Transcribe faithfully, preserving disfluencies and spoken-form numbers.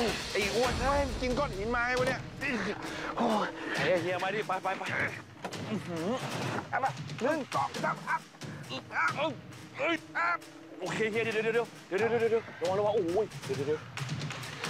ไอ้อ้วนเฮ้ยกินก้อนหินมาไงวะเนี่ยโอ้ยเฮียเฮียมาดิไปไปไปเอามาหนึ่งสองสามอัพอัพเอ้ยอัพโอเคเฮียเดี๋ยวเดี๋ยวเดี๋ยวเดี๋ยวเดี๋ยวเดี๋ยวระวังระวังโอ้ยเดี๋ยวเดี๋ยว